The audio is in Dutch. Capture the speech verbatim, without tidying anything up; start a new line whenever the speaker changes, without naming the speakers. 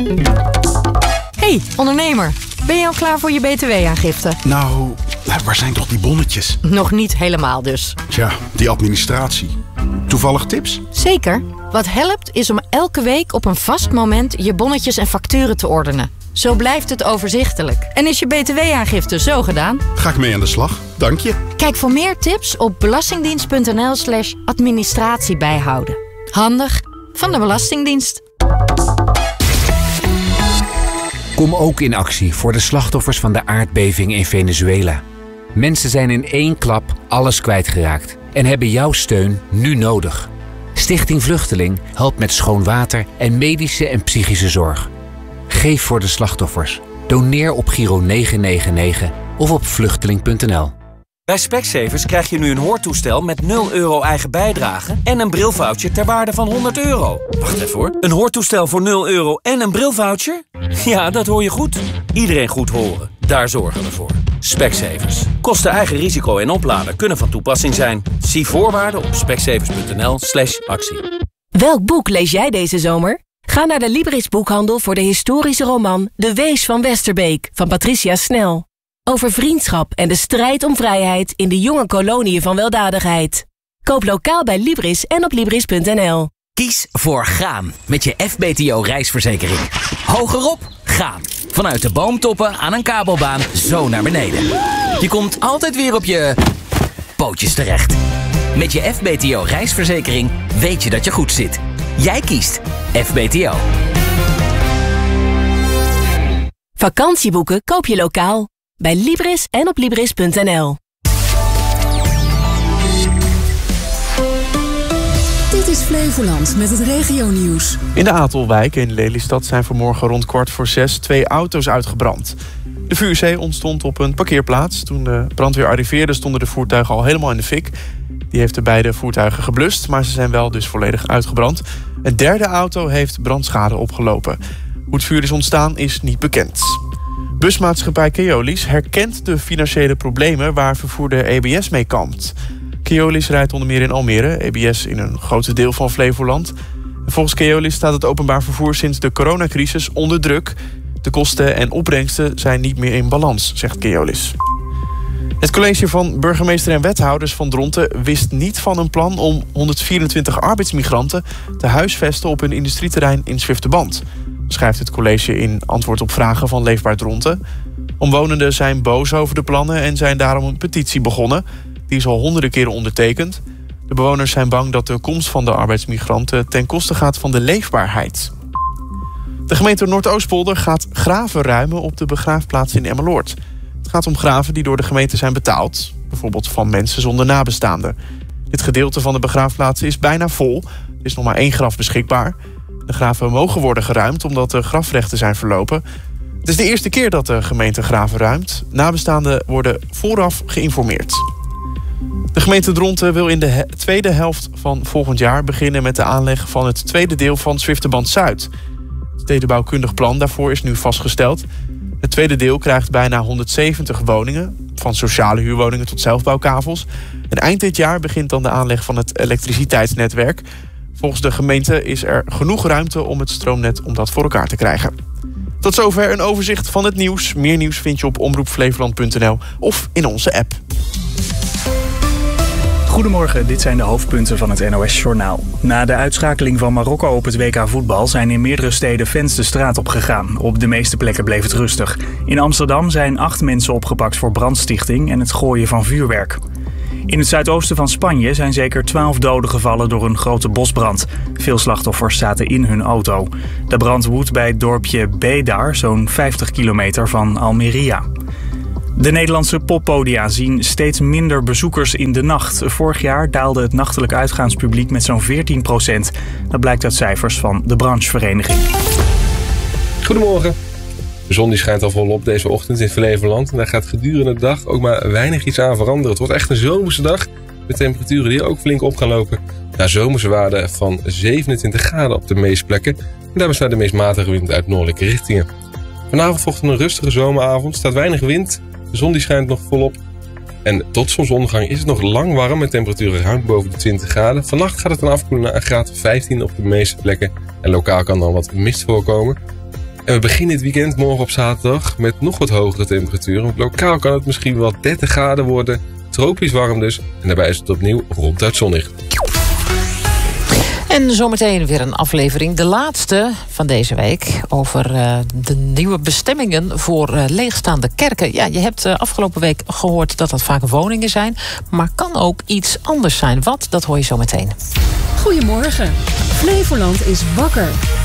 Hey, ondernemer. Ben je al klaar voor je B T W-aangifte?
Nou, waar zijn toch die bonnetjes?
Nog niet helemaal dus.
Tja, die administratie. Toevallig tips?
Zeker. Wat helpt is om elke week op een vast moment je bonnetjes en facturen te ordenen. Zo blijft het overzichtelijk. En is je B T W-aangifte zo gedaan?
Ga ik mee aan de slag. Dank je.
Kijk voor meer tips op belastingdienst.nl slash administratie bijhouden. Handig van de Belastingdienst.
Kom ook in actie voor de slachtoffers van de aardbeving in Venezuela. Mensen zijn in één klap alles kwijtgeraakt en hebben jouw steun nu nodig. Stichting Vluchteling helpt met schoon water en medische en psychische zorg. Geef voor de slachtoffers. Doneer op Giro negen negen negen of op vluchteling punt n l.
Bij Specsavers krijg je nu een hoortoestel met nul euro eigen bijdrage en een brilvoucher ter waarde van honderd euro. Wacht even hoor. Een hoortoestel voor nul euro en een brilvoucher? Ja, dat hoor je goed. Iedereen goed horen. Daar zorgen we voor. Specsavers. Kosten eigen risico en opladen kunnen van toepassing zijn. Zie voorwaarden op specsavers punt n l slash actie.
Welk boek lees jij deze zomer? Ga naar de Libris boekhandel voor de historische roman De Wees van Westerbeek van Patricia Snel. Over vriendschap en de strijd om vrijheid in de jonge koloniën van weldadigheid. Koop lokaal bij Libris en op libris punt n l.
Kies voor gaan met je F B T O reisverzekering. Hogerop, gaan. Vanuit de boomtoppen aan een kabelbaan zo naar beneden. Je komt altijd weer op je pootjes terecht. Met je F B T O reisverzekering weet je dat je goed zit. Jij kiest F B T O.
Vakantieboeken koop je lokaal. Bij Libris en op libris punt n l.
Dit is Flevoland met het regionieuws.
In de Atelwijk in Lelystad zijn vanmorgen rond kwart voor zes twee auto's uitgebrand. De vuurzee ontstond op een parkeerplaats. Toen de brandweer arriveerde stonden de voertuigen al helemaal in de fik. Die heeft de beide voertuigen geblust, maar ze zijn wel dus volledig uitgebrand. Een derde auto heeft brandschade opgelopen. Hoe het vuur is ontstaan is niet bekend. Busmaatschappij Keolis herkent de financiële problemen waar vervoerder E B S mee kampt. Keolis rijdt onder meer in Almere, E B S in een groot deel van Flevoland. Volgens Keolis staat het openbaar vervoer sinds de coronacrisis onder druk. De kosten en opbrengsten zijn niet meer in balans, zegt Keolis. Het college van burgemeester en wethouders van Dronten wist niet van een plan om honderdvierentwintig arbeidsmigranten te huisvesten op hun industrieterrein in Zwifterband. Schrijft het college in antwoord op vragen van Leefbaar Dronten. Omwonenden zijn boos over de plannen en zijn daarom een petitie begonnen. Die is al honderden keren ondertekend. De bewoners zijn bang dat de komst van de arbeidsmigranten ten koste gaat van de leefbaarheid. De gemeente Noordoostpolder gaat graven ruimen op de begraafplaats in Emmeloord. Het gaat om graven die door de gemeente zijn betaald. Bijvoorbeeld van mensen zonder nabestaanden. Dit gedeelte van de begraafplaats is bijna vol. Er is nog maar één graf beschikbaar. De graven mogen worden geruimd omdat de grafrechten zijn verlopen. Het is de eerste keer dat de gemeente graven ruimt. Nabestaanden worden vooraf geïnformeerd. De gemeente Dronten wil in de he- tweede helft van volgend jaar beginnen met de aanleg van het tweede deel van Zwifterband Zuid. Het stedenbouwkundig plan daarvoor is nu vastgesteld. Het tweede deel krijgt bijna honderdzeventig woningen, van sociale huurwoningen tot zelfbouwkavels. En eind dit jaar begint dan de aanleg van het elektriciteitsnetwerk. Volgens de gemeente is er genoeg ruimte om het stroomnet om dat voor elkaar te krijgen. Tot zover een overzicht van het nieuws. Meer nieuws vind je op omroep flevoland punt n l of in onze app.
Goedemorgen, dit zijn de hoofdpunten van het N O S-journaal. Na de uitschakeling van Marokko op het W K voetbal zijn in meerdere steden fans de straat op gegaan. Op de meeste plekken bleef het rustig. In Amsterdam zijn acht mensen opgepakt voor brandstichting en het gooien van vuurwerk. In het zuidoosten van Spanje zijn zeker twaalf doden gevallen door een grote bosbrand. Veel slachtoffers zaten in hun auto. De brand woedt bij het dorpje Bedar, zo'n vijftig kilometer van Almería. De Nederlandse poppodia zien steeds minder bezoekers in de nacht. Vorig jaar daalde het nachtelijk uitgaanspubliek met zo'n veertien procent. Dat blijkt uit cijfers van de branchevereniging.
Goedemorgen. De zon die schijnt al volop deze ochtend in Flevoland. En daar gaat gedurende de dag ook maar weinig iets aan veranderen. Het wordt echt een zomerse dag met temperaturen die ook flink op gaan lopen. Naar zomerse waarden van zevenentwintig graden op de meeste plekken. En daarbij staat de meest matige wind uit noordelijke richtingen. Vanavond volgt een rustige zomeravond. Staat weinig wind. De zon die schijnt nog volop. En tot zonsondergang is het nog lang warm met temperaturen ruim boven de twintig graden. Vannacht gaat het dan afkoelen naar een graad of vijftien op de meeste plekken. En lokaal kan dan wat mist voorkomen. En we beginnen het weekend morgen op zaterdag met nog wat hogere temperaturen. Want lokaal kan het misschien wel dertig graden worden. Tropisch warm dus. En daarbij is het opnieuw ronduit zonnig.
En zometeen weer een aflevering, de laatste van deze week, over uh, de nieuwe bestemmingen voor uh, leegstaande kerken. Ja, je hebt uh, afgelopen week gehoord dat dat vaak woningen zijn, maar kan ook iets anders zijn. Wat? Dat hoor je zometeen.
Goedemorgen. Flevoland is wakker.